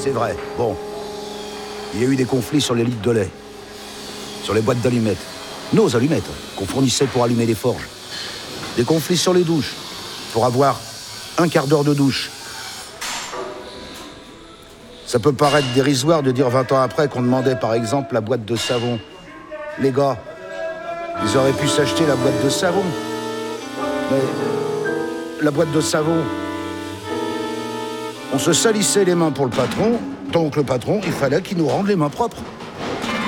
c'est vrai. Bon. Il y a eu des conflits sur les litres de lait. Sur les boîtes d'allumettes. Nos allumettes, qu'on fournissait pour allumer les forges. Des conflits sur les douches. Pour avoir un quart d'heure de douche. Ça peut paraître dérisoire de dire 20 ans après qu'on demandait par exemple la boîte de savon. Les gars, ils auraient pu s'acheter la boîte de savon. Mais la boîte de savon, on se salissait les mains pour le patron, donc le patron, il fallait qu'il nous rende les mains propres.